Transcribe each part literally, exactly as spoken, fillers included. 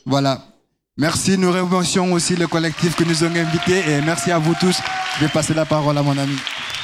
Voilà. Merci, nous remercions aussi le collectif que nous avons invité et merci à vous tous. Je vais passer la parole à mon ami.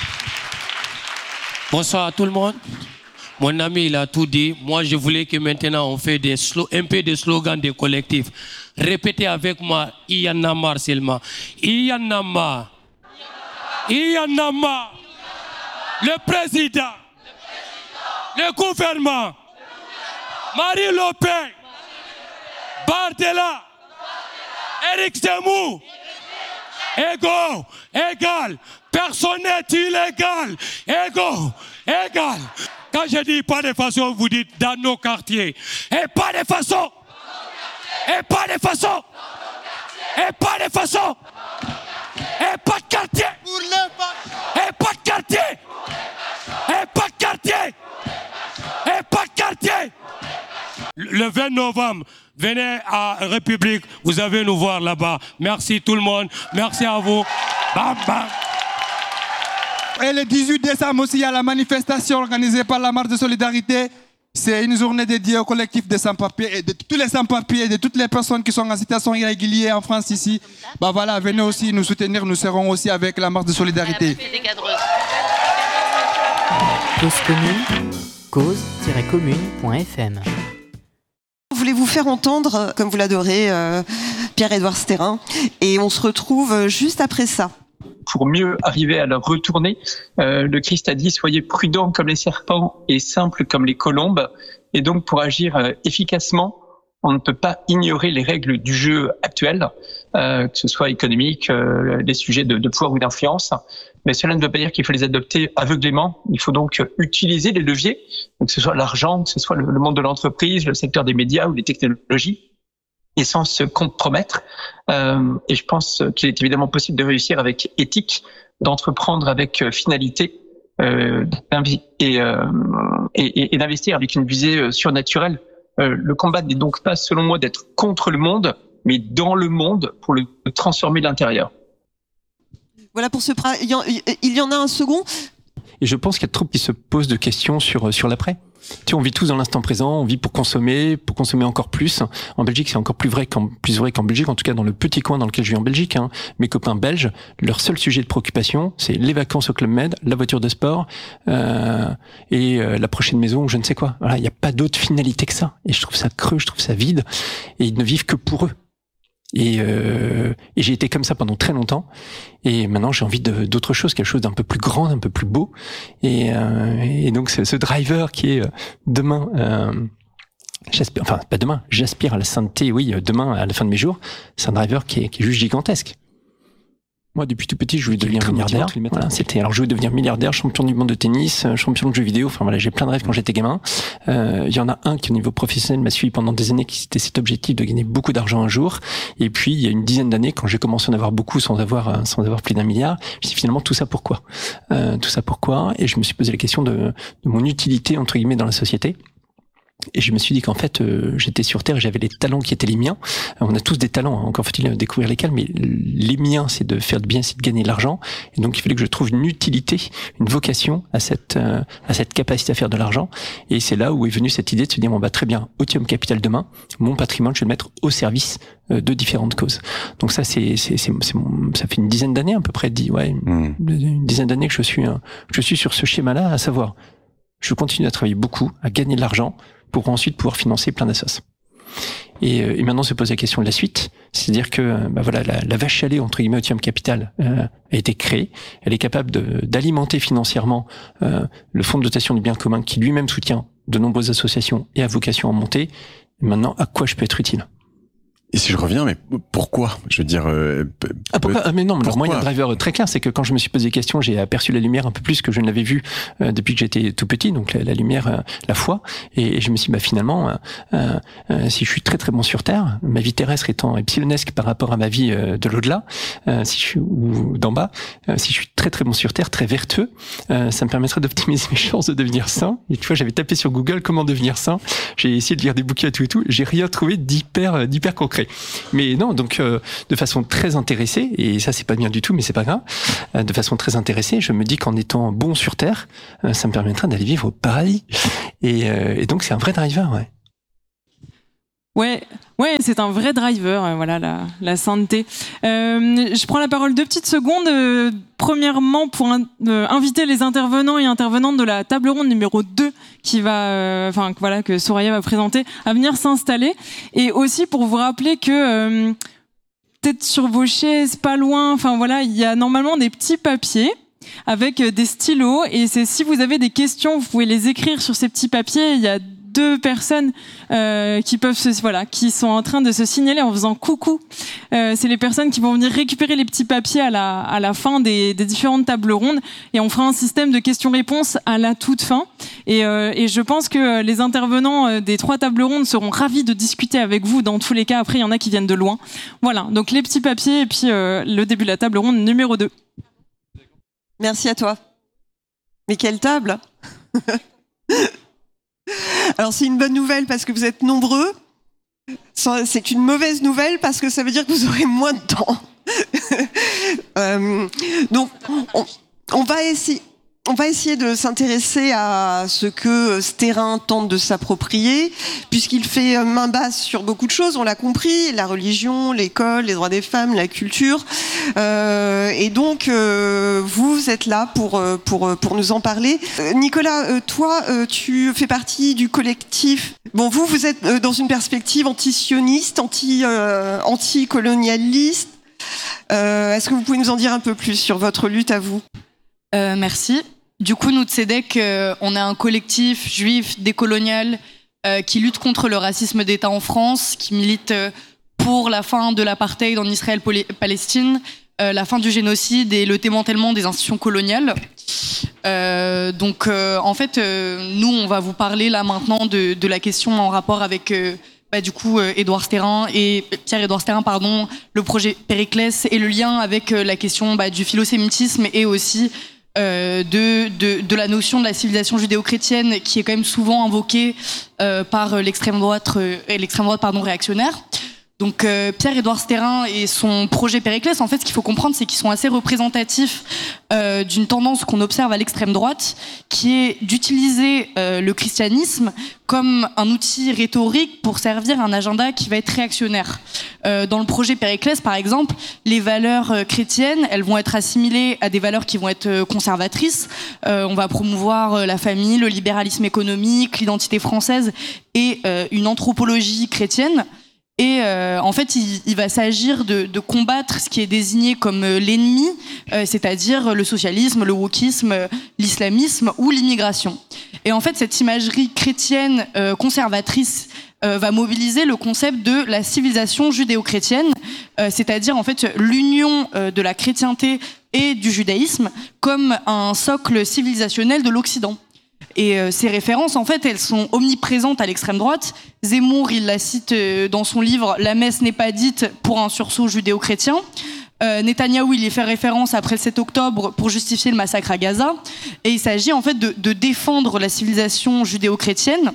Bonsoir à tout le monde. Mon ami, il a tout dit. Moi, je voulais que maintenant on fait des un peu de slogans des collectifs. Répétez avec moi, il y en a marre seulement. Il y en a marre. Il y en a marre. Le président, le gouvernement, Marine Le Pen, Bardella, Éric Zemmour, égaux, égal, personne n'est illégal, égaux, égal. Quand je dis pas de façon, vous dites dans nos quartiers. Et pas de façon. Et pas de façon. Et pas de façon. Et pas de quartier. Et pas de quartier. Et pas de quartier. Et pas de quartier. Le vingt novembre, venez à République, vous allez nous voir là-bas. Merci tout le monde, merci à vous. Bam, bam. Et le dix-huit décembre aussi, il y a la manifestation organisée par la Marche de Solidarité. C'est une journée dédiée au collectif des sans-papiers et de tous les sans-papiers et de toutes les personnes qui sont en situation irrégulière en France ici. Bah voilà, venez aussi nous soutenir, nous serons aussi avec la Marche de Solidarité. Cause commune, cause tiret commune point f m. Voulez-vous faire entendre, comme vous l'adorez, euh, Pierre-Édouard Stérin, et on se retrouve juste après ça. Pour mieux arriver à leur retourner, euh, le Christ a dit « Soyez prudents comme les serpents et simples comme les colombes ». Et donc, pour agir euh, efficacement, on ne peut pas ignorer les règles du jeu actuel, euh, que ce soit économique, euh, les sujets de, de pouvoir ou d'influence. Mais cela ne veut pas dire qu'il faut les adopter aveuglément. Il faut donc utiliser les leviers, que ce soit l'argent, que ce soit le, le monde de l'entreprise, le secteur des médias ou les technologies, et sans se compromettre. Euh, et je pense qu'il est évidemment possible de réussir avec éthique, d'entreprendre avec finalité euh, et, euh, et, et d'investir avec une visée surnaturelle. Euh, le combat n'est donc pas, selon moi, d'être contre le monde, mais dans le monde pour le transformer de l'intérieur. Voilà pour ce... Il y en, il y en a un second. Et je pense qu'il y a trop qui se posent de questions sur, sur l'après. Tu sais, on vit tous dans l'instant présent, on vit pour consommer, pour consommer encore plus. En Belgique, c'est encore plus vrai qu'en, plus vrai qu'en Belgique, en tout cas dans le petit coin dans lequel je vis en Belgique. Hein. Mes copains belges, leur seul sujet de préoccupation, c'est les vacances au Club Med, la voiture de sport euh, et euh, la prochaine maison ou je ne sais quoi. Voilà, il n'y a pas d'autre finalité que ça. Et je trouve ça creux, je trouve ça vide. Et ils ne vivent que pour eux. Et, euh, et j'ai été comme ça pendant très longtemps. Et maintenant, j'ai envie de, d'autre chose, quelque chose d'un peu plus grand, d'un peu plus beau. Et, euh, et donc, ce, ce driver qui est euh, demain, euh, j'aspire, enfin pas demain, j'aspire à la sainteté. Oui, demain à la fin de mes jours, c'est un driver qui est, qui est juste gigantesque. Moi, depuis tout petit, je voulais devenir milliardaire. Voilà, c'était, alors, je voulais devenir milliardaire, champion du monde de tennis, champion de jeux vidéo. Enfin, voilà, j'ai plein de rêves quand j'étais gamin. Euh, il y en a un qui, au niveau professionnel, m'a suivi pendant des années, qui c'était cet objectif de gagner beaucoup d'argent un jour. Et puis, il y a une dizaine d'années, quand j'ai commencé à en avoir beaucoup sans avoir, sans avoir plus d'un milliard, je me suis dit, finalement, tout ça pourquoi? Euh, tout ça pourquoi? Et je me suis posé la question de, de mon utilité, entre guillemets, dans la société. Et je me suis dit qu'en fait, euh, j'étais sur Terre et j'avais les talents qui étaient les miens. On a tous des talents, hein, encore faut-il découvrir lesquels, mais les miens, c'est de faire de bien, c'est de gagner de l'argent. Et donc, il fallait que je trouve une utilité, une vocation à cette euh, à cette capacité à faire de l'argent. Et c'est là où est venue cette idée de se dire, bon bah très bien, Otium Capital demain, mon patrimoine, je vais le mettre au service euh, de différentes causes. Donc ça, c'est c'est c'est, c'est mon, ça fait une dizaine d'années à peu près, dit ouais, une, mmh. une dizaine d'années que je suis euh, je suis sur ce schéma-là, à savoir, je continue à travailler beaucoup, à gagner de l'argent, pour ensuite pouvoir financer plein d'assos. Et, et maintenant se pose la question de la suite, c'est-à-dire que bah voilà, la, la vache à lait entre guillemets Otium Capital euh, a été créée, elle est capable de, d'alimenter financièrement euh, le fonds de dotation du bien commun qui lui-même soutient de nombreuses associations et a vocation à monter. Et maintenant, à quoi je peux être utile? Et si je reviens, mais pourquoi? Je veux dire... Euh, p- ah, pourquoi ah, mais non, pourquoi alors moi, il y a un driver très clair, c'est que quand je me suis posé des questions, j'ai aperçu la lumière un peu plus que je ne l'avais vue euh, depuis que j'étais tout petit, donc la, la lumière, euh, la foi, et, et je me suis dit, bah finalement, euh, euh, si je suis très très bon sur Terre, ma vie terrestre étant epsilonesque par rapport à ma vie euh, de l'au-delà, euh, si je suis, ou d'en bas, euh, si je suis très très bon sur Terre, très vertueux, euh, ça me permettrait d'optimiser mes chances de devenir saint. Et tu vois, j'avais tapé sur Google comment devenir saint, j'ai essayé de lire des bouquins et tout et tout, j'ai rien trouvé d'hyper, d'hyper concret. Mais non, donc euh, de façon très intéressée, et ça c'est pas bien du tout, mais c'est pas grave, euh, de façon très intéressée, je me dis qu'en étant bon sur Terre, euh, ça me permettra d'aller vivre au paradis. Et, euh, et donc c'est un vrai driver, ouais. Ouais, ouais, c'est un vrai driver, euh, voilà, la, la sainteté. Euh, je prends la parole deux petites secondes. Euh, premièrement, pour un, euh, inviter les intervenants et intervenantes de la table ronde numéro deux, qui va, enfin, euh, voilà, que Soraya va présenter, à venir s'installer. Et aussi pour vous rappeler que euh, peut-être sur vos chaises, pas loin, enfin voilà, il y a normalement des petits papiers avec des stylos. Et c'est si vous avez des questions, vous pouvez les écrire sur ces petits papiers. Il y a deux personnes euh, qui peuvent se, voilà, qui sont en train de se signaler en faisant coucou. Euh, c'est les personnes qui vont venir récupérer les petits papiers à la, à la fin des, des différentes tables rondes, et on fera un système de questions-réponses à la toute fin. Et, euh, et je pense que les intervenants des trois tables rondes seront ravis de discuter avec vous dans tous les cas. Après, il y en a qui viennent de loin. Voilà, donc les petits papiers et puis euh, le début de la table ronde numéro deux. Merci à toi. Mais quelle table! Alors c'est une bonne nouvelle parce que vous êtes nombreux. C'est une mauvaise nouvelle parce que ça veut dire que vous aurez moins de temps. euh, donc on, on va essayer. On va essayer de s'intéresser à ce que ce terrain tente de s'approprier, puisqu'il fait main basse sur beaucoup de choses, on l'a compris, la religion, l'école, les droits des femmes, la culture. Euh, et donc, euh, vous êtes là pour, pour, pour nous en parler. Euh, Nicolas, euh, toi, euh, tu fais partie du collectif. Bon, vous, vous êtes dans une perspective anti-sioniste, anti, euh, anti-colonialiste. Euh, est-ce que vous pouvez nous en dire un peu plus sur votre lutte à vous ? Euh, merci. Du coup, nous, Tzedek, euh, on est un collectif juif décolonial euh, qui lutte contre le racisme d'État en France, qui milite euh, pour la fin de l'apartheid en Israël-Palestine, euh, la fin du génocide et le démantèlement des institutions coloniales. Euh, donc, euh, en fait, euh, nous, on va vous parler là maintenant de, de la question en rapport avec... Euh, Bah, du coup, euh, Édouard Sterrin et Pierre-Édouard Sterrin, pardon, le projet Périclès et le lien avec euh, la question bah, du philosémitisme et aussi euh, de, de, de la notion de la civilisation judéo-chrétienne qui est quand même souvent invoquée euh, par l'extrême droite, euh, l'extrême droite pardon, réactionnaire. Donc euh, Pierre-Édouard Sterrin et son projet Périclès, en fait, ce qu'il faut comprendre, c'est qu'ils sont assez représentatifs euh, d'une tendance qu'on observe à l'extrême droite, qui est d'utiliser euh, le christianisme comme un outil rhétorique pour servir un agenda qui va être réactionnaire. Euh, dans le projet Périclès, par exemple, les valeurs euh, chrétiennes, elles vont être assimilées à des valeurs qui vont être euh, conservatrices. Euh, on va promouvoir euh, la famille, le libéralisme économique, l'identité française et euh, une anthropologie chrétienne. Et euh, en fait, il, il va s'agir de, de combattre ce qui est désigné comme euh, l'ennemi, euh, c'est-à-dire le socialisme, le wokisme, euh, l'islamisme ou l'immigration. Et en fait, cette imagerie chrétienne euh, conservatrice euh, va mobiliser le concept de la civilisation judéo-chrétienne, euh, c'est-à-dire en fait l'union euh, de la chrétienté et du judaïsme comme un socle civilisationnel de l'Occident. Et euh, ces références, en fait, elles sont omniprésentes à l'extrême droite. Zemmour, il la cite euh, dans son livre « La messe n'est pas dite pour un sursaut judéo-chrétien ». Euh, Netanyahou, il y fait référence après le sept octobre pour justifier le massacre à Gaza. Et il s'agit, en fait, de, de défendre la civilisation judéo-chrétienne.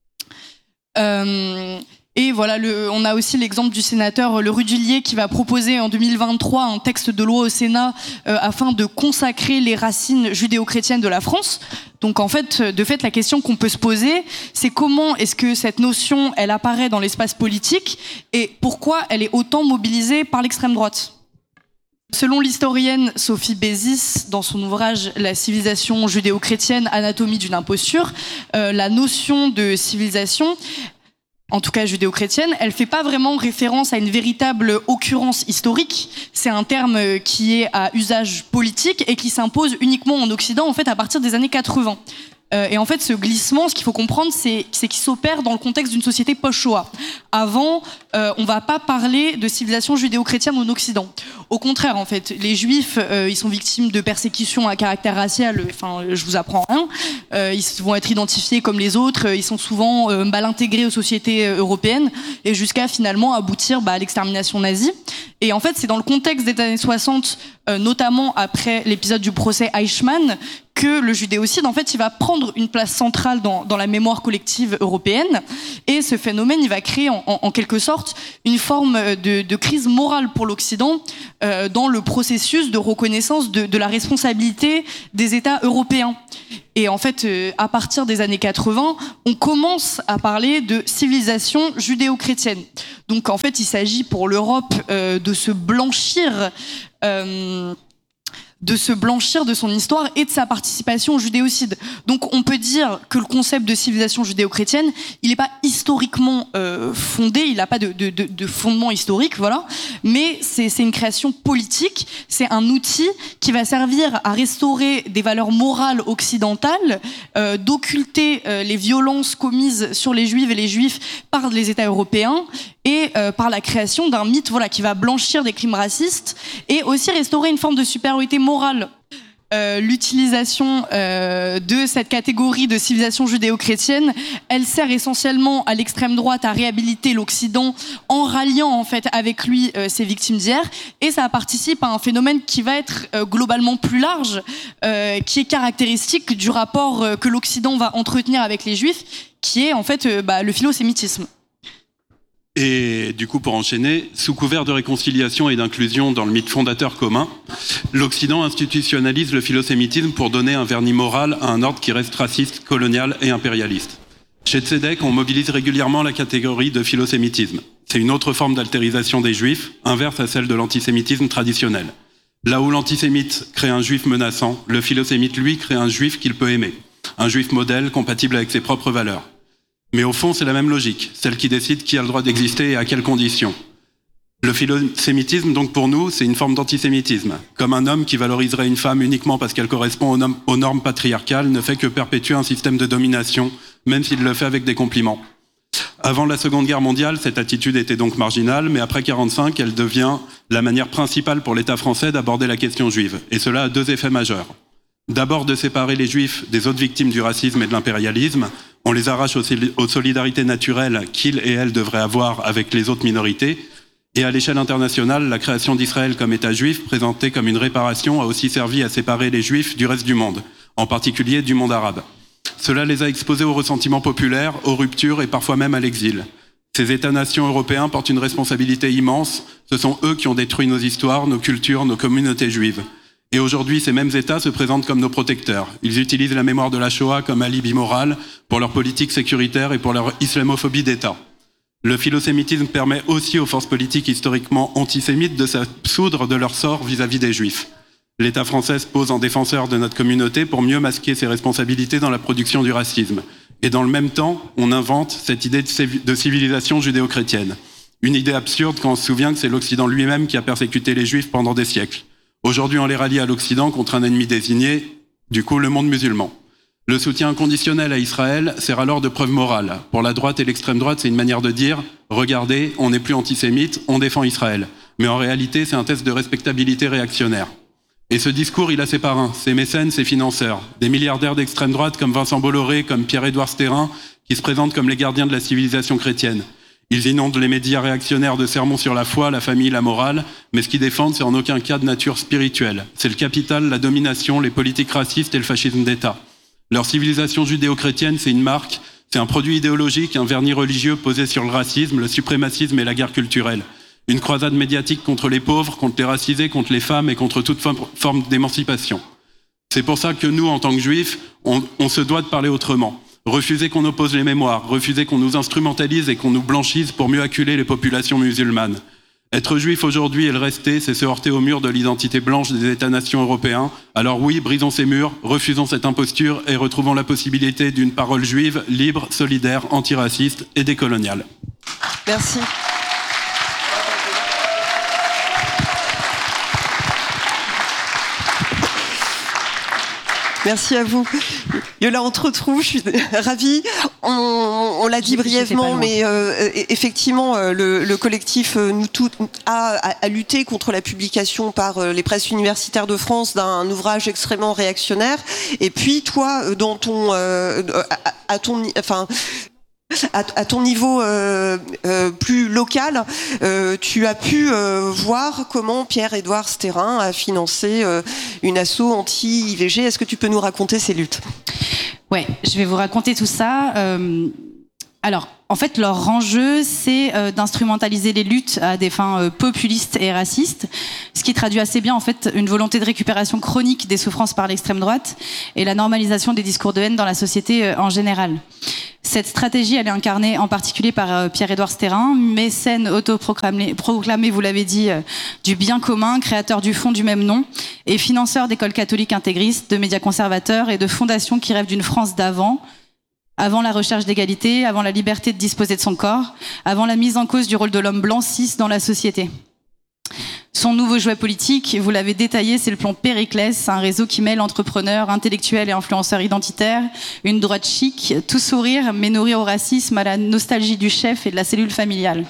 Euh, et voilà, le, on a aussi l'exemple du sénateur Le Rudulier qui va proposer en deux mille vingt-trois un texte de loi au Sénat euh, afin de consacrer les racines judéo-chrétiennes de la France. Donc en fait, de fait, la question qu'on peut se poser, c'est comment est-ce que cette notion, elle apparaît dans l'espace politique et pourquoi elle est autant mobilisée par l'extrême droite. Selon l'historienne Sophie Bézis, dans son ouvrage « La civilisation judéo-chrétienne, anatomie d'une imposture », euh, la notion de civilisation, en tout cas judéo-chrétienne, elle fait pas vraiment référence à une véritable occurrence historique. C'est un terme qui est à usage politique et qui s'impose uniquement en Occident, en fait, à partir des années quatre-vingts. Euh, et en fait, ce glissement, ce qu'il faut comprendre, c'est, c'est qu'il s'opère dans le contexte d'une société post-Shoah. Avant, euh, on va pas parler de civilisation judéo-chrétienne en Occident. Au contraire, en fait, les Juifs, euh, ils sont victimes de persécutions à caractère racial. Enfin, je vous apprends rien. Euh, ils vont être identifiés comme les autres. Ils sont souvent euh, mal intégrés aux sociétés euh, européennes et jusqu'à finalement aboutir bah, à l'extermination nazie. Et en fait, c'est dans le contexte des années soixante, euh, notamment après l'épisode du procès Eichmann, que le judéocide, en fait, il va prendre une place centrale dans, dans la mémoire collective européenne. Et ce phénomène, il va créer en, en, en quelque sorte une forme de, de crise morale pour l'Occident euh, dans le processus de reconnaissance de, de la responsabilité des États européens. Et en fait, euh, à partir des années quatre-vingts, on commence à parler de civilisation judéo-chrétienne. Donc en fait, il s'agit pour l'Europe euh, de se blanchir... Euh, de se blanchir de son histoire et de sa participation au judéocide. Donc on peut dire que le concept de civilisation judéo-chrétienne, il n'est pas historiquement euh, fondé, il n'a pas de, de, de, de fondement historique, voilà, mais c'est, c'est une création politique, c'est un outil qui va servir à restaurer des valeurs morales occidentales, euh, d'occulter euh, les violences commises sur les juifs et les juifs par les États européens, et euh, par la création d'un mythe voilà, qui va blanchir des crimes racistes et aussi restaurer une forme de supériorité morale. Euh, l'utilisation euh, de cette catégorie de civilisation judéo-chrétienne, elle sert essentiellement à l'extrême droite à réhabiliter l'Occident en ralliant en fait avec lui euh, ses victimes d'hier, et ça participe à un phénomène qui va être euh, globalement plus large, euh, qui est caractéristique du rapport euh, que l'Occident va entretenir avec les Juifs, qui est en fait euh, bah, le philosémitisme. Et du coup, pour enchaîner, sous couvert de réconciliation et d'inclusion dans le mythe fondateur commun, l'Occident institutionnalise le philosémitisme pour donner un vernis moral à un ordre qui reste raciste, colonial et impérialiste. Chez Tzedek, on mobilise régulièrement la catégorie de philosémitisme. C'est une autre forme d'altérisation des juifs, inverse à celle de l'antisémitisme traditionnel. Là où l'antisémite crée un juif menaçant, le philosémite, lui, crée un juif qu'il peut aimer. Un juif modèle, compatible avec ses propres valeurs. Mais au fond, c'est la même logique, celle qui décide qui a le droit d'exister et à quelles conditions. Le philosémitisme, donc pour nous, c'est une forme d'antisémitisme. Comme un homme qui valoriserait une femme uniquement parce qu'elle correspond aux, nom- aux normes patriarcales ne fait que perpétuer un système de domination, même s'il le fait avec des compliments. Avant la Seconde Guerre mondiale, cette attitude était donc marginale, mais après quarante-cinq, elle devient la manière principale pour l'État français d'aborder la question juive. Et cela a deux effets majeurs. D'abord, de séparer les juifs des autres victimes du racisme et de l'impérialisme. On les arrache aux solidarités naturelles qu'ils et elles devraient avoir avec les autres minorités. Et à l'échelle internationale, la création d'Israël comme État juif, présentée comme une réparation, a aussi servi à séparer les juifs du reste du monde, en particulier du monde arabe. Cela les a exposés au ressentiment populaire, aux ruptures et parfois même à l'exil. Ces États-nations européens portent une responsabilité immense. Ce sont eux qui ont détruit nos histoires, nos cultures, nos communautés juives. Et aujourd'hui, ces mêmes États se présentent comme nos protecteurs. Ils utilisent la mémoire de la Shoah comme alibi moral pour leur politique sécuritaire et pour leur islamophobie d'État. Le philosémitisme permet aussi aux forces politiques historiquement antisémites de s'absoudre de leur sort vis-à-vis des Juifs. L'État français se pose en défenseur de notre communauté pour mieux masquer ses responsabilités dans la production du racisme. Et dans le même temps, on invente cette idée de civilisation judéo-chrétienne. Une idée absurde quand on se souvient que c'est l'Occident lui-même qui a persécuté les Juifs pendant des siècles. Aujourd'hui, on les rallie à l'Occident contre un ennemi désigné, du coup le monde musulman. Le soutien inconditionnel à Israël sert alors de preuve morale. Pour la droite et l'extrême droite, c'est une manière de dire « Regardez, on n'est plus antisémite, on défend Israël ». Mais en réalité, c'est un test de respectabilité réactionnaire. Et ce discours, il a ses parrains, ses mécènes, ses financeurs. Des milliardaires d'extrême droite comme Vincent Bolloré, comme Pierre-Édouard Stérin, qui se présentent comme les gardiens de la civilisation chrétienne. Ils inondent les médias réactionnaires de sermons sur la foi, la famille, la morale, mais ce qu'ils défendent, c'est en aucun cas de nature spirituelle. C'est le capital, la domination, les politiques racistes et le fascisme d'État. Leur civilisation judéo-chrétienne, c'est une marque, c'est un produit idéologique, un vernis religieux posé sur le racisme, le suprémacisme et la guerre culturelle. Une croisade médiatique contre les pauvres, contre les racisés, contre les femmes et contre toute forme d'émancipation. C'est pour ça que nous, en tant que juifs, on, on se doit de parler autrement. Refuser qu'on oppose les mémoires, refuser qu'on nous instrumentalise et qu'on nous blanchisse pour mieux acculer les populations musulmanes. Être juif aujourd'hui et le rester, c'est se heurter au mur de l'identité blanche des États-nations européens. Alors oui, brisons ces murs, refusons cette imposture et retrouvons la possibilité d'une parole juive, libre, solidaire, antiraciste et décoloniale. Merci. Merci à vous. Yola, on te retrouve, je suis ravie. On, on l'a dit brièvement, mais euh, effectivement, le, le collectif Nous Toutes a, a, a lutté contre la publication par les presses universitaires de France d'un ouvrage extrêmement réactionnaire. Et puis, toi, dans ton... Euh, à, à ton enfin, À, à ton niveau euh, euh, plus local, euh, tu as pu euh, voir comment Pierre-Édouard Stérin a financé euh, une asso anti-I V G. Est-ce que tu peux nous raconter ces luttes ? Ouais, je vais vous raconter tout ça. Euh, alors, en fait, leur enjeu, c'est euh, d'instrumentaliser les luttes à des fins euh, populistes et racistes, ce qui traduit assez bien, en fait, une volonté de récupération chronique des souffrances par l'extrême droite et la normalisation des discours de haine dans la société euh, en général. Cette stratégie, elle est incarnée en particulier par euh, Pierre-Édouard Stérin, mécène autoproclamé, proclamé, vous l'avez dit, euh, du bien commun, créateur du fonds du même nom, et financeur d'écoles catholiques intégristes, de médias conservateurs et de fondations qui rêvent d'une France d'avant, avant la recherche d'égalité, avant la liberté de disposer de son corps, avant la mise en cause du rôle de l'homme blanc cis dans la société. Son nouveau jouet politique, vous l'avez détaillé, c'est le plan Périclès, un réseau qui mêle entrepreneurs, intellectuels et influenceurs identitaires, une droite chic, tout sourire, mais nourri au racisme, à la nostalgie du chef et de la cellule familiale.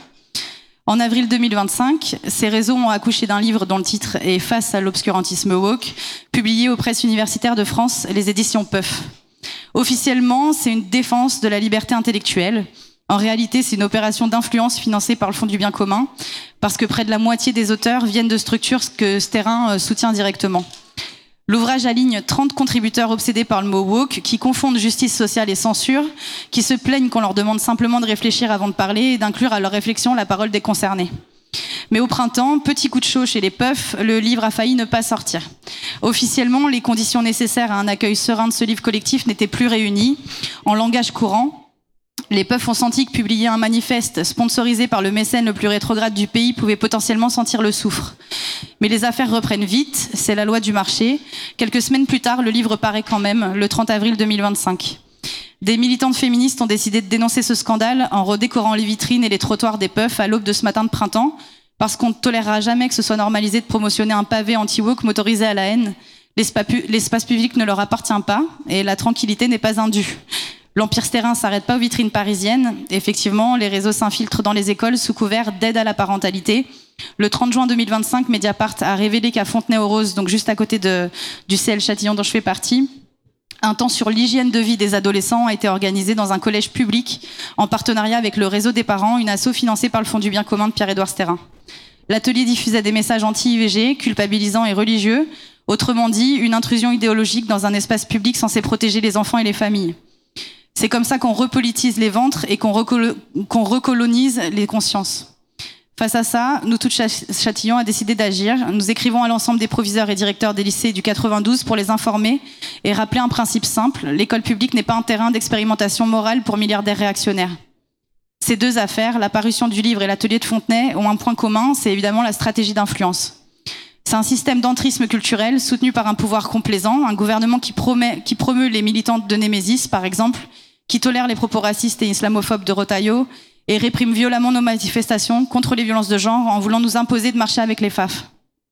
En avril deux mille vingt-cinq, ces réseaux ont accouché d'un livre dont le titre est « Face à l'obscurantisme woke », publié aux presses universitaires de France, les éditions P U F. Officiellement, c'est une défense de la liberté intellectuelle. En réalité, c'est une opération d'influence financée par le Fonds du bien commun, parce que près de la moitié des auteurs viennent de structures que Stérin soutient directement. L'ouvrage aligne trente contributeurs obsédés par le mot woke, qui confondent justice sociale et censure, qui se plaignent qu'on leur demande simplement de réfléchir avant de parler et d'inclure à leur réflexion la parole des concernés. Mais au printemps, petit coup de chaud chez les P U F, le livre a failli ne pas sortir. Officiellement, les conditions nécessaires à un accueil serein de ce livre collectif n'étaient plus réunies. En langage courant, les P U F ont senti que publier un manifeste sponsorisé par le mécène le plus rétrograde du pays pouvait potentiellement sentir le soufre. Mais les affaires reprennent vite, c'est la loi du marché. Quelques semaines plus tard, le livre paraît quand même, le trente avril deux mille vingt-cinq. Des militantes féministes ont décidé de dénoncer ce scandale en redécorant les vitrines et les trottoirs des P U F à l'aube de ce matin de printemps, parce qu'on ne tolérera jamais que ce soit normalisé de promotionner un pavé anti-woke motorisé à la haine. L'espace public ne leur appartient pas et la tranquillité n'est pas indue. L'empire Stérin s'arrête pas aux vitrines parisiennes. Effectivement, les réseaux s'infiltrent dans les écoles sous couvert d'aide à la parentalité. Le trente juin deux mille vingt-cinq, Mediapart a révélé qu'à Fontenay-aux-Roses, donc juste à côté de, du C L Châtillon dont je fais partie, un temps sur l'hygiène de vie des adolescents a été organisé dans un collège public en partenariat avec le réseau des parents, une asso financée par le Fonds du bien commun de Pierre-Édouard Stérin. L'atelier diffusait des messages anti-I V G, culpabilisants et religieux. Autrement dit, une intrusion idéologique dans un espace public censé protéger les enfants et les familles. C'est comme ça qu'on repolitise les ventres et qu'on recolo- qu'on recolonise les consciences. Face à ça, nous, toutes Châtillon, a décidé d'agir. Nous écrivons à l'ensemble des proviseurs et directeurs des lycées du quatre-vingt-douze pour les informer et rappeler un principe simple. L'école publique n'est pas un terrain d'expérimentation morale pour milliardaires réactionnaires. Ces deux affaires, la parution du livre et l'atelier de Fontenay, ont un point commun, c'est évidemment la stratégie d'influence. C'est un système d'entrisme culturel soutenu par un pouvoir complaisant, un gouvernement qui, promet, qui promeut les militantes de Némésis, par exemple, qui tolère les propos racistes et islamophobes de Rotaillot et réprime violemment nos manifestations contre les violences de genre en voulant nous imposer de marcher avec les F A F.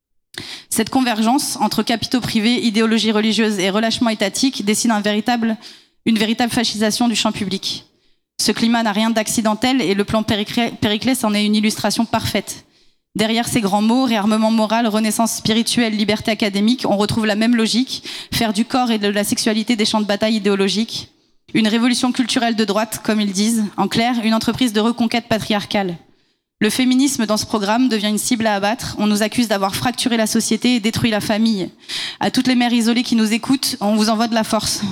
Cette convergence entre capitaux privés, idéologie religieuse et relâchement étatique dessine un véritable, une véritable fascisation du champ public. Ce climat n'a rien d'accidentel et le plan Périclès en est une illustration parfaite. Derrière ces grands mots, réarmement moral, renaissance spirituelle, liberté académique, on retrouve la même logique, faire du corps et de la sexualité des champs de bataille idéologiques. Une révolution culturelle de droite, comme ils disent. En clair, une entreprise de reconquête patriarcale. Le féminisme dans ce programme devient une cible à abattre. On nous accuse d'avoir fracturé la société et détruit la famille. À toutes les mères isolées qui nous écoutent, on vous envoie de la force.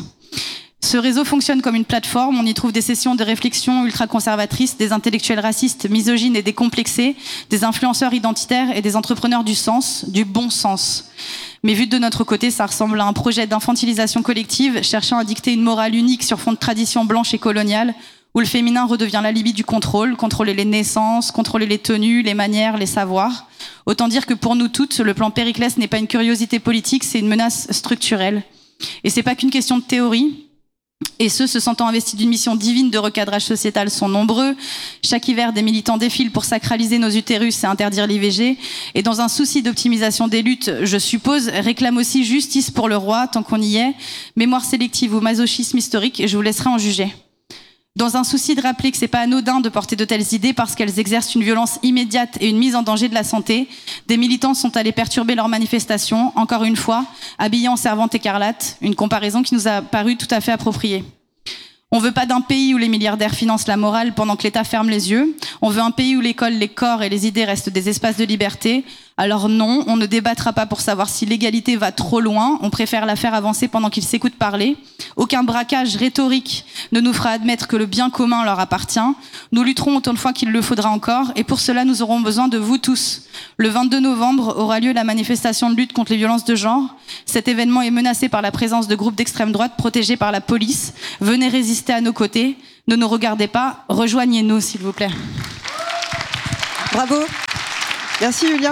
Ce réseau fonctionne comme une plateforme. On y trouve des sessions de réflexion ultra-conservatrices, des intellectuels racistes, misogynes et décomplexés, des influenceurs identitaires et des entrepreneurs du sens, du bon sens. Mais vu de notre côté, ça ressemble à un projet d'infantilisation collective cherchant à dicter une morale unique sur fond de tradition blanche et coloniale, où le féminin redevient l'alibi du contrôle, contrôler les naissances, contrôler les tenues, les manières, les savoirs. Autant dire que pour nous toutes, le plan Périclès n'est pas une curiosité politique, c'est une menace structurelle. Et c'est pas qu'une question de théorie. Et ceux se sentant investis d'une mission divine de recadrage sociétal sont nombreux. Chaque hiver, des militants défilent pour sacraliser nos utérus et interdire l'I V G. Et dans un souci d'optimisation des luttes, je suppose, réclament aussi justice pour le roi, tant qu'on y est. Mémoire sélective ou masochisme historique, je vous laisserai en juger. Dans un souci de rappeler que c'est pas anodin de porter de telles idées parce qu'elles exercent une violence immédiate et une mise en danger de la santé, des militants sont allés perturber leurs manifestations, encore une fois, habillés en servante écarlate, une comparaison qui nous a paru tout à fait appropriée. On veut pas d'un pays où les milliardaires financent la morale pendant que l'État ferme les yeux. On veut un pays où l'école, les corps et les idées restent des espaces de liberté. Alors non, on ne débattra pas pour savoir si l'égalité va trop loin. On préfère la faire avancer pendant qu'ils s'écoutent parler. Aucun braquage rhétorique ne nous fera admettre que le bien commun leur appartient. Nous lutterons autant de fois qu'il le faudra encore. Et pour cela, nous aurons besoin de vous tous. Le vingt-deux novembre aura lieu la manifestation de lutte contre les violences de genre. Cet événement est menacé par la présence de groupes d'extrême droite protégés par la police. Venez résister à nos côtés, ne nous regardez pas, rejoignez-nous s'il vous plaît. Bravo. Merci Julia.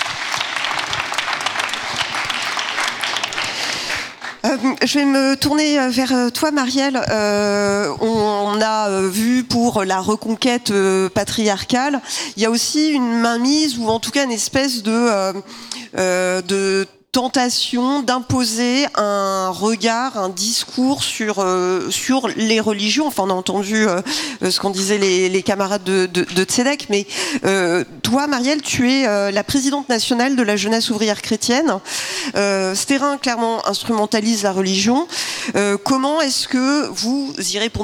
Euh, je vais me tourner vers toi, Marielle. Euh, on, on a vu pour la reconquête euh, patriarcale, il y a aussi une mainmise ou en tout cas une espèce de, euh, euh, de tentation d'imposer un regard, un discours sur euh, sur les religions. Enfin, on a entendu euh, ce qu'en disaient les, les camarades de, de, de Tzedek, mais euh, toi, Marielle, tu es euh, la présidente nationale de la jeunesse ouvrière chrétienne. Euh, ce terrain, clairement, instrumentalise la religion. Euh, comment est-ce que vous y répondez ?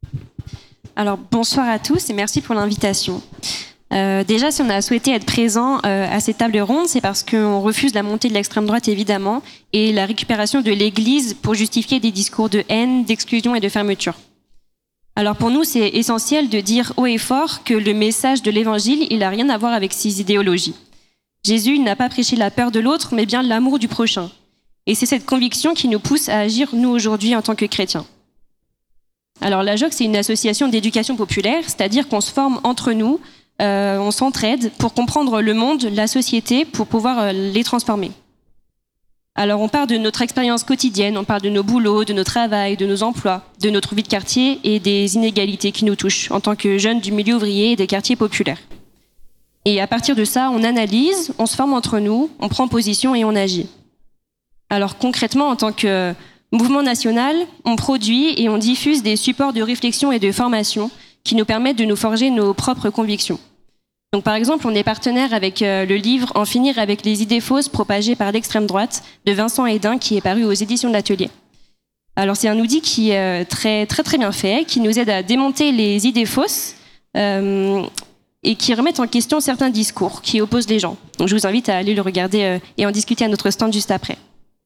Alors, bonsoir à tous et merci pour l'invitation. Euh, déjà, si on a souhaité être présent euh, à cette table ronde, c'est parce qu'on refuse la montée de l'extrême droite, évidemment, et la récupération de l'Église pour justifier des discours de haine, d'exclusion et de fermeture. Alors pour nous, c'est essentiel de dire haut et fort que le message de l'Évangile, il n'a rien à voir avec ces idéologies. Jésus n'a pas prêché la peur de l'autre, mais bien l'amour du prochain. Et c'est cette conviction qui nous pousse à agir, nous, aujourd'hui, en tant que chrétiens. Alors la J O C, c'est une association d'éducation populaire, c'est-à-dire qu'on se forme entre nous, Euh, on s'entraide pour comprendre le monde, la société, pour pouvoir euh, les transformer. Alors on part de notre expérience quotidienne, on parle de nos boulots, de nos travails, de nos emplois, de notre vie de quartier et des inégalités qui nous touchent en tant que jeunes du milieu ouvrier et des quartiers populaires. Et à partir de ça, on analyse, on se forme entre nous, on prend position et on agit. Alors concrètement, en tant que mouvement national, on produit et on diffuse des supports de réflexion et de formation qui nous permettent de nous forger nos propres convictions. Donc par exemple, on est partenaire avec euh, le livre « En finir avec les idées fausses propagées par l'extrême droite » de Vincent Hédin, qui est paru aux éditions de l'Atelier. Alors c'est un outil qui est euh, très, très très bien fait, qui nous aide à démonter les idées fausses euh, et qui remet en question certains discours qui opposent les gens. Donc je vous invite à aller le regarder euh, et en discuter à notre stand juste après.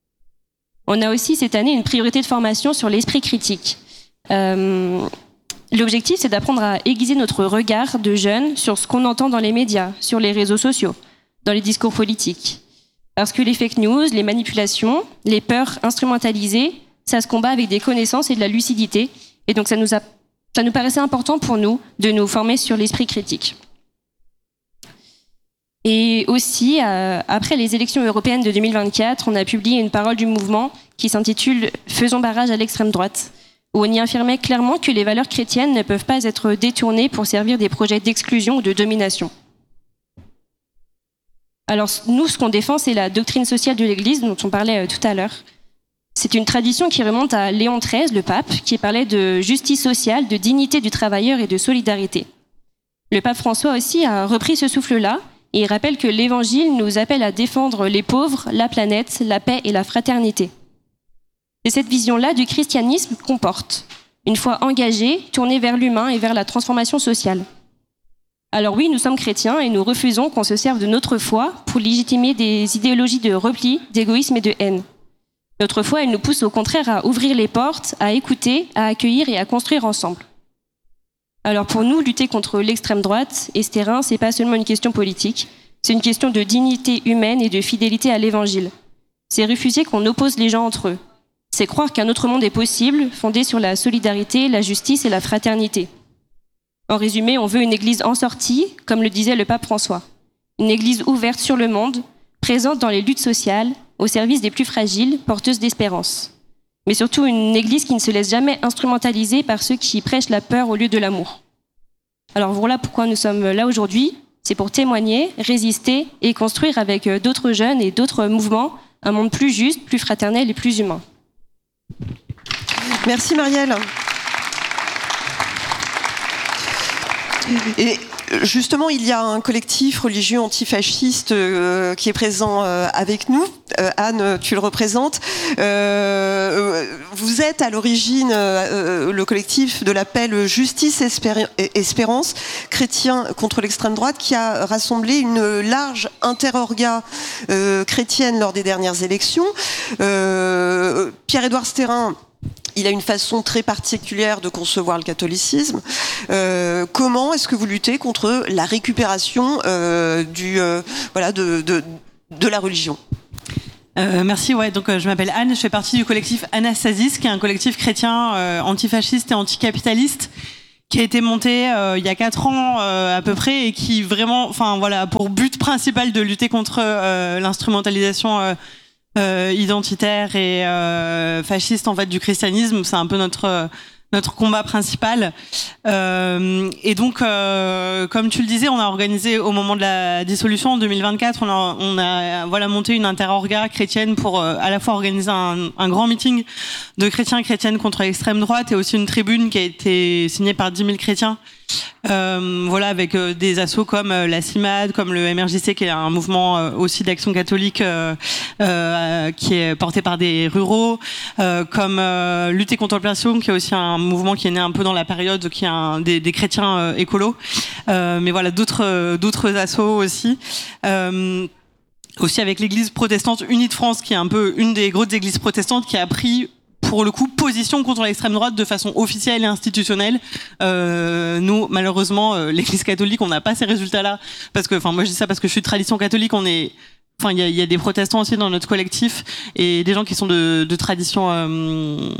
On a aussi cette année une priorité de formation sur l'esprit critique. Euh, L'objectif, c'est d'apprendre à aiguiser notre regard de jeunes sur ce qu'on entend dans les médias, sur les réseaux sociaux, dans les discours politiques. Parce que les fake news, les manipulations, les peurs instrumentalisées, ça se combat avec des connaissances et de la lucidité. Et donc ça nous, a, ça nous paraissait important pour nous de nous former sur l'esprit critique. Et aussi, euh, après les élections européennes de deux mille vingt-quatre, on a publié une parole du mouvement qui s'intitule « Faisons barrage à l'extrême droite », où on y affirmait clairement que les valeurs chrétiennes ne peuvent pas être détournées pour servir des projets d'exclusion ou de domination. Alors nous, ce qu'on défend, c'est la doctrine sociale de l'Église, dont on parlait tout à l'heure. C'est une tradition qui remonte à Léon treize, le pape, qui parlait de justice sociale, de dignité du travailleur et de solidarité. Le pape François aussi a repris ce souffle-là, et il rappelle que l'Évangile nous appelle à défendre les pauvres, la planète, la paix et la fraternité. C'est cette vision-là du christianisme qu'on porte, une foi engagée, tournée vers l'humain et vers la transformation sociale. Alors oui, nous sommes chrétiens et nous refusons qu'on se serve de notre foi pour légitimer des idéologies de repli, d'égoïsme et de haine. Notre foi, elle nous pousse au contraire à ouvrir les portes, à écouter, à accueillir et à construire ensemble. Alors pour nous, lutter contre l'extrême droite et ce terrain, c'est pas seulement une question politique, c'est une question de dignité humaine et de fidélité à l'Évangile. C'est refuser qu'on oppose les gens entre eux. C'est croire qu'un autre monde est possible, fondé sur la solidarité, la justice et la fraternité. En résumé, on veut une église en sortie, comme le disait le pape François. Une église ouverte sur le monde, présente dans les luttes sociales, au service des plus fragiles, porteuse d'espérance. Mais surtout une église qui ne se laisse jamais instrumentaliser par ceux qui prêchent la peur au lieu de l'amour. Alors voilà pourquoi nous sommes là aujourd'hui, c'est pour témoigner, résister et construire avec d'autres jeunes et d'autres mouvements un monde plus juste, plus fraternel et plus humain. Merci Marielle. Et Justement, il y a un collectif religieux antifasciste euh, qui est présent euh, avec nous. Euh, Anne, tu le représentes. Euh, vous êtes à l'origine euh, le collectif de l'appel Justice Espér- Espérance, chrétien contre l'extrême droite, qui a rassemblé une large interorga euh, chrétienne lors des dernières élections. Euh, Pierre-Édouard Stérin, il a une façon très particulière de concevoir le catholicisme. Euh, comment est-ce que vous luttez contre la récupération euh, du, euh, voilà, de, de, de la religion ? Euh, merci, ouais, donc euh, je m'appelle Anne, je fais partie du collectif Anastasis, qui est un collectif chrétien euh, antifasciste et anticapitaliste, qui a été monté euh, il y a quatre ans euh, à peu près, et qui vraiment, enfin voilà, pour but principal de lutter contre euh, l'instrumentalisation euh, Euh, identitaire et euh, fasciste en fait du christianisme. C'est un peu notre euh, notre combat principal. Euh, et donc, euh, comme tu le disais, on a organisé au moment de la dissolution en deux mille vingt-quatre, on a, on a voilà monté une interorga chrétienne pour euh, à la fois organiser un, un grand meeting de chrétiens et chrétiennes contre l'extrême droite, et aussi une tribune qui a été signée par dix mille chrétiens. Euh, voilà, avec euh, des assos comme euh, la CIMAD, comme le M R J C, qui est un mouvement euh, aussi d'action catholique euh, euh, qui est porté par des ruraux, euh, comme euh, Lutter contre l'oppression, qui est aussi un mouvement qui est né un peu dans la période, qui est un des, des chrétiens euh, écolos, euh, mais voilà, d'autres euh, d'autres assos aussi. Euh, aussi avec l'Église protestante unie de France, qui est un peu une des grosses églises protestantes, qui a pris pour le coup position contre l'extrême droite de façon officielle et institutionnelle. Euh, nous, malheureusement, euh, l'Église catholique, on n'a pas ces résultats-là, parce que, enfin, moi je dis ça parce que je suis de tradition catholique. On est, enfin, il y a, y a des protestants aussi dans notre collectif, et des gens qui sont de, de tradition. Euh,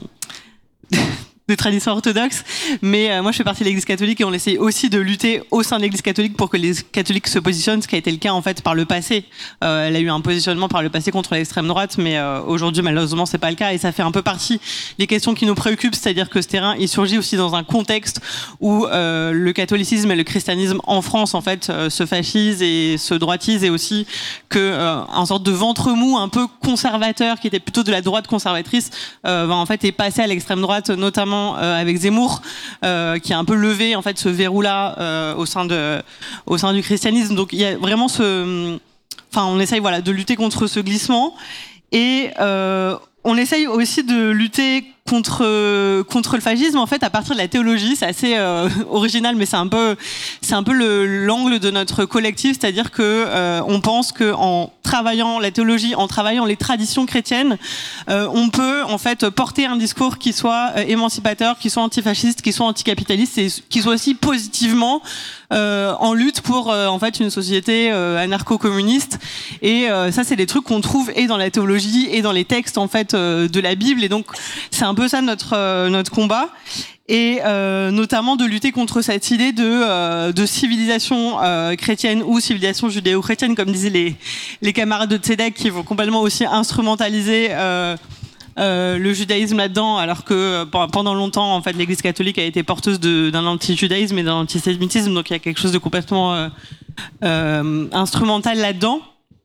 de tradition orthodoxe, mais euh, moi je fais partie de l'Église catholique, et on essaie aussi de lutter au sein de l'Église catholique pour que les catholiques se positionnent, ce qui a été le cas en fait par le passé. Euh, elle a eu un positionnement par le passé contre l'extrême droite, mais euh, aujourd'hui malheureusement c'est pas le cas, et ça fait un peu partie des questions qui nous préoccupent, c'est-à-dire que ce terrain il surgit aussi dans un contexte où euh, le catholicisme et le christianisme en France en fait euh, se fascisent et se droitisent, et aussi que euh, un sorte de ventre mou un peu conservateur qui était plutôt de la droite conservatrice euh, va en fait est passé à l'extrême droite, notamment Euh, avec Zemmour, euh, qui a un peu levé en fait ce verrou-là euh, au sein de, au sein du christianisme. Donc il y a vraiment ce, enfin on essaye voilà de lutter contre ce glissement, et euh, on essaye aussi de lutter contre contre le fascisme en fait à partir de la théologie. C'est assez euh, original, mais c'est un peu c'est un peu le, l'angle de notre collectif, c'est-à-dire que euh, on pense que en travaillant la théologie, en travaillant les traditions chrétiennes, euh, on peut en fait porter un discours qui soit euh, émancipateur, qui soit antifasciste, qui soit anticapitaliste, et qui soit aussi positivement euh, en lutte pour euh, en fait une société euh, anarcho-communiste. Et euh, ça, c'est des trucs qu'on trouve et dans la théologie et dans les textes en fait euh, de la Bible. Et donc c'est un peu ça notre euh, notre combat, et euh, notamment de lutter contre cette idée de euh, de civilisation euh, chrétienne ou civilisation judéo-chrétienne, comme disaient les les camarades de Tzedek, qui vont complètement aussi instrumentaliser euh, euh, le judaïsme là-dedans, alors que euh, pendant longtemps en fait l'Église catholique a été porteuse de, d'un anti-judaïsme et d'un antisémitisme, donc il y a quelque chose de complètement euh, euh, instrumental là-dedans.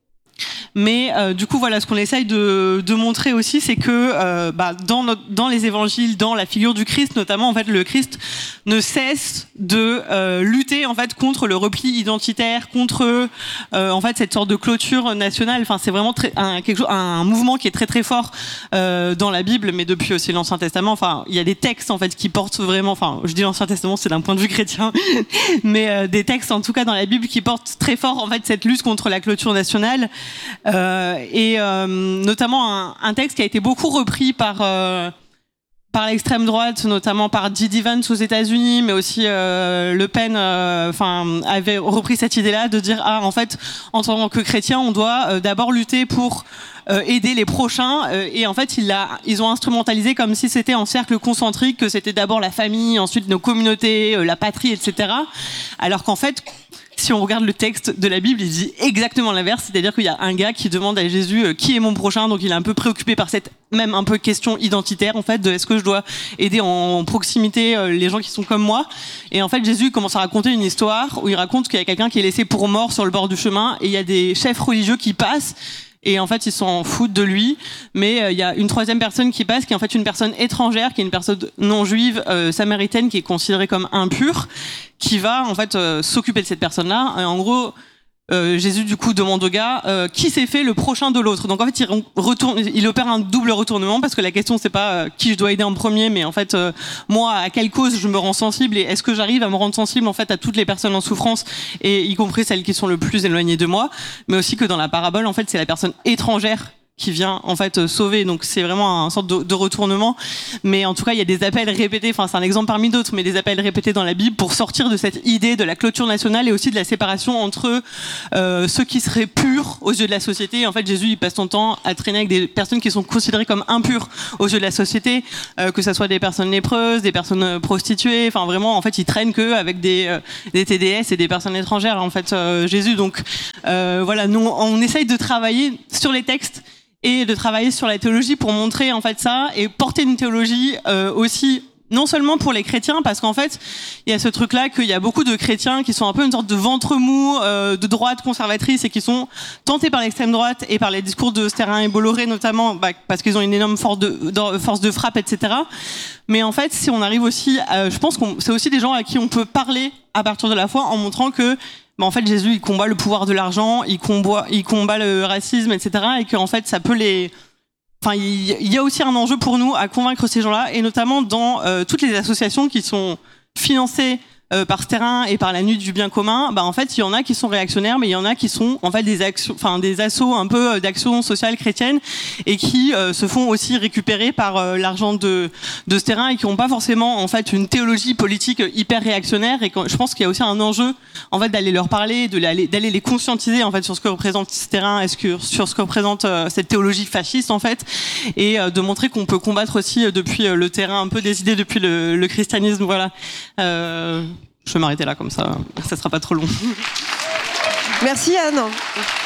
Mais euh, du coup voilà, ce qu'on essaye de, de montrer aussi, c'est que euh, bah, dans, notre, dans les évangiles, dans la figure du Christ notamment, en fait le Christ ne cesse de euh, lutter en fait contre le repli identitaire, contre euh, en fait cette sorte de clôture nationale. Enfin c'est vraiment très, un, quelque chose, un mouvement qui est très très fort euh, dans la Bible, mais depuis aussi l'Ancien Testament. Enfin il y a des textes en fait qui portent vraiment, enfin je dis l'Ancien Testament, c'est d'un point de vue chrétien, mais euh, des textes en tout cas dans la Bible qui portent très fort en fait cette lutte contre la clôture nationale. Euh, et euh, notamment un, un texte qui a été beaucoup repris par euh, par l'extrême droite, notamment par J D Vance aux États-Unis, mais aussi euh, Le Pen, enfin euh, avait repris cette idée-là de dire ah en fait en tant que chrétien on doit euh, d'abord lutter pour euh, aider les prochains, euh, et en fait ils l'a ils ont instrumentalisé comme si c'était en cercle concentrique, que c'était d'abord la famille, ensuite nos communautés, euh, la patrie, et cetera. Alors qu'en fait si on regarde le texte de la Bible, il dit exactement l'inverse, c'est-à-dire qu'il y a un gars qui demande à Jésus euh, qui est mon prochain, donc il est un peu préoccupé par cette même un peu question identitaire en fait, de est-ce que je dois aider en proximité euh, les gens qui sont comme moi. Et en fait Jésus commence à raconter une histoire où il raconte qu'il y a quelqu'un qui est laissé pour mort sur le bord du chemin, et il y a des chefs religieux qui passent et en fait ils s'en foutent de lui, mais il euh, y a une troisième personne qui passe, qui est en fait une personne étrangère, qui est une personne non juive euh, samaritaine, qui est considérée comme impure, qui va en fait euh, s'occuper de cette personne-là. Et en gros, euh, Jésus du coup demande au gars euh, qui s'est fait le prochain de l'autre. Donc en fait il retourne, il opère un double retournement, parce que la question c'est pas euh, qui je dois aider en premier, mais en fait euh, moi à quelle cause je me rends sensible, et est-ce que j'arrive à me rendre sensible en fait à toutes les personnes en souffrance, et y compris celles qui sont le plus éloignées de moi. Mais aussi que dans la parabole en fait c'est la personne étrangère qui vient en fait sauver, donc c'est vraiment un sorte de, de retournement. Mais en tout cas il y a des appels répétés, enfin c'est un exemple parmi d'autres, mais des appels répétés dans la Bible pour sortir de cette idée de la clôture nationale, et aussi de la séparation entre euh, ceux qui seraient purs aux yeux de la société. En fait Jésus il passe son temps à traîner avec des personnes qui sont considérées comme impures aux yeux de la société, euh, que ça soit des personnes lépreuses, des personnes prostituées, enfin vraiment en fait il traîne que avec des, euh, des T D S et des personnes étrangères en fait euh, Jésus. Donc euh, voilà, nous on essaye de travailler sur les textes et de travailler sur la théologie pour montrer en fait ça, et porter une théologie euh, aussi non seulement pour les chrétiens, parce qu'en fait il y a ce truc là qu'il y a beaucoup de chrétiens qui sont un peu une sorte de ventre mou euh, de droite conservatrice, et qui sont tentés par l'extrême droite et par les discours de Sterrin et Bolloré notamment, bah, parce qu'ils ont une énorme force de, de, force de frappe, et cetera. Mais en fait si on arrive aussi à, je pense que c'est aussi des gens à qui on peut parler à partir de la foi, en montrant que bah en fait Jésus il combat le pouvoir de l'argent, il combat, il combat le racisme, et cetera. Et qu'en fait ça peut les... Enfin, il y a aussi un enjeu pour nous à convaincre ces gens-là, et notamment dans euh, toutes les associations qui sont financées euh, par Sterrin et par la Nuit du bien commun. Bah en fait il y en a qui sont réactionnaires, mais il y en a qui sont en fait des actions, enfin des assos un peu d'action sociale chrétienne, et qui euh, se font aussi récupérer par euh, l'argent de de Sterrin, et qui n'ont pas forcément en fait une théologie politique hyper réactionnaire. Et quand, je pense qu'il y a aussi un enjeu en fait d'aller leur parler, de d'aller, d'aller les conscientiser en fait sur ce que représente Sterrin, est-ce que sur ce que représente euh, cette théologie fasciste en fait, et euh, de montrer qu'on peut combattre aussi euh, depuis euh, le terrain un peu des idées, depuis le, le christianisme. Voilà. Euh, je vais m'arrêter là, comme ça, ça sera pas trop long. Merci Anne.